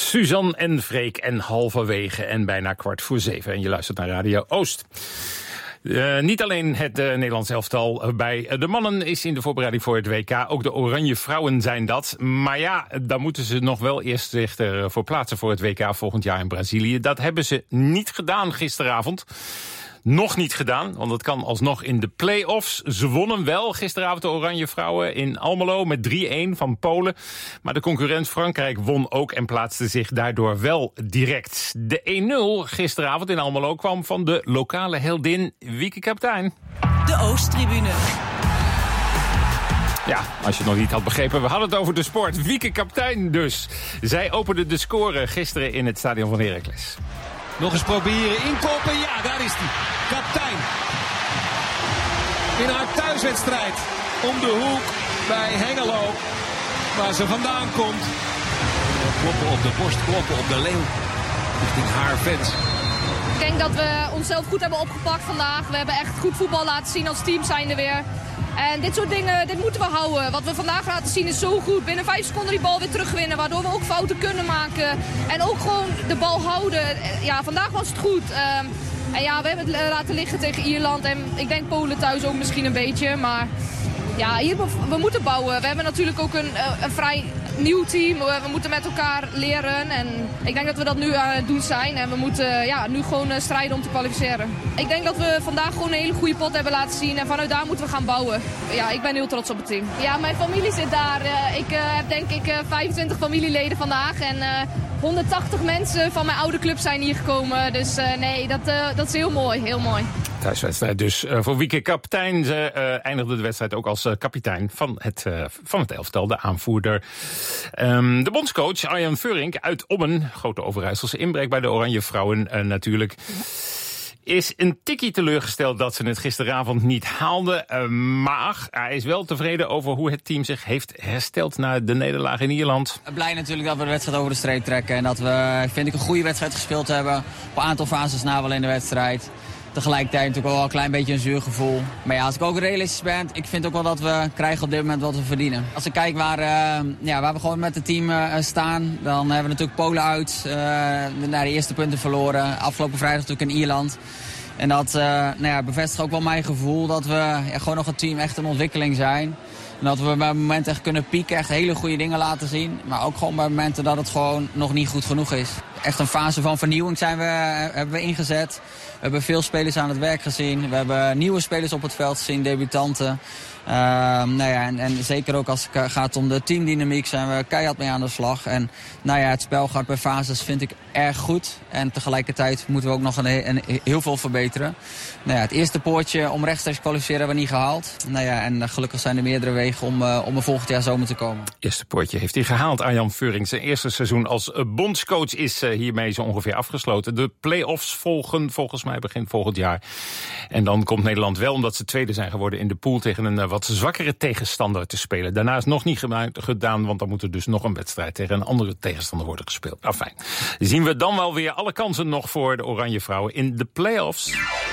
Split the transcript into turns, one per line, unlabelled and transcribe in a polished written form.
Suzanne en Freek en halverwege en bijna 6:15. En je luistert naar Radio Oost. Niet alleen het Nederlands elftal bij de mannen is in de voorbereiding voor het WK. Ook de Oranje Vrouwen zijn dat. Maar ja, daar moeten ze nog wel eerst zich ervoor plaatsen voor het WK volgend jaar in Brazilië. Dat hebben ze niet gedaan gisteravond. Nog niet gedaan, want het kan alsnog in de play-offs. Ze wonnen wel gisteravond de Oranje Vrouwen in Almelo met 3-1 van Polen. Maar de concurrent Frankrijk won ook en plaatste zich daardoor wel direct. De 1-0 gisteravond in Almelo kwam van de lokale heldin Wieke Kaptein.
De Oosttribune.
Ja, als je het nog niet had begrepen, we hadden het over de sport. Wieke Kaptein dus. Zij opende de score gisteren in het stadion van Heracles.
Nog eens proberen, inkoppen, ja, daar is hij. Kaptein. In haar thuiswedstrijd om de hoek bij Hengelo, waar ze vandaan komt. Kloppen op de borst, kloppen op de leeuw, richting haar fans.
Ik denk dat we onszelf goed hebben opgepakt vandaag. We hebben echt goed voetbal laten zien als team zijnde weer. En dit soort dingen, dit moeten we houden. Wat we vandaag laten zien is zo goed. Binnen 5 seconden die bal weer terugwinnen. Waardoor we ook fouten kunnen maken. En ook gewoon de bal houden. Ja, vandaag was het goed. En ja, we hebben het laten liggen tegen Ierland. En ik denk Polen thuis ook misschien een beetje. Maar ja, hier, we moeten bouwen. We hebben natuurlijk ook een vrij nieuw team. We moeten met elkaar leren. En ik denk dat we dat nu aan het doen zijn. En we moeten nu gewoon strijden om te kwalificeren. Ik denk dat we vandaag gewoon een hele goede pot hebben laten zien. En vanuit daar moeten we gaan bouwen. Ja, ik ben heel trots op het team. Ja, mijn familie zit daar. Ik heb denk ik 25 familieleden vandaag. En 180 mensen van mijn oude club zijn hier gekomen. Dus nee, dat is heel mooi. Heel mooi.
Thuiswedstrijd dus voor Wieke Kaptein. Ze eindigde de wedstrijd ook als kapitein van het elftal, de aanvoerder. De bondscoach Arjan Veurink uit Ommen, grote Overijsselse inbreuk bij de Oranje Vrouwen natuurlijk, is een tikkie teleurgesteld dat ze het gisteravond niet haalden. Maar hij is wel tevreden over hoe het team zich heeft hersteld na de nederlaag in Ierland.
Blij natuurlijk dat we de wedstrijd over de streep trekken. En dat we, vind ik, een goede wedstrijd gespeeld hebben. Op een aantal fases na wel in de wedstrijd. Tegelijkertijd natuurlijk wel een klein beetje een zuur gevoel. Maar ja, als ik ook realistisch ben, ik vind ook wel dat we krijgen op dit moment wat we verdienen. Als ik kijk waar we gewoon met het team staan, dan hebben we natuurlijk Polen uit. Naar de eerste punten verloren. Afgelopen vrijdag natuurlijk in Ierland. En dat bevestigt ook wel mijn gevoel dat we gewoon nog een team echt in ontwikkeling zijn. En dat we bij momenten echt kunnen pieken, echt hele goede dingen laten zien. Maar ook gewoon bij momenten dat het gewoon nog niet goed genoeg is. Echt een fase van vernieuwing hebben we ingezet. We hebben veel spelers aan het werk gezien. We hebben nieuwe spelers op het veld gezien, debutanten. En zeker ook als het gaat om de teamdynamiek zijn we keihard mee aan de slag. En het spel gaat bij fases vind ik erg goed. En tegelijkertijd moeten we ook nog heel veel verbeteren. Het eerste poortje om rechtstreeks te kwalificeren hebben we niet gehaald. En gelukkig zijn er meerdere wegen om er volgend jaar zomer te komen.
Het eerste poortje heeft hij gehaald, Arjan Veurink. Zijn eerste seizoen als bondscoach is hiermee zo ongeveer afgesloten. De play-offs volgen volgens mij begin volgend jaar. En dan komt Nederland wel, omdat ze tweede zijn geworden in de pool, tegen een wat zwakkere tegenstander te spelen. Daarna is nog niet gedaan, want dan moet er dus nog een wedstrijd tegen een andere tegenstander worden gespeeld. Fijn. Zien we dan wel weer alle kansen nog voor de Oranje Vrouwen in de play-offs.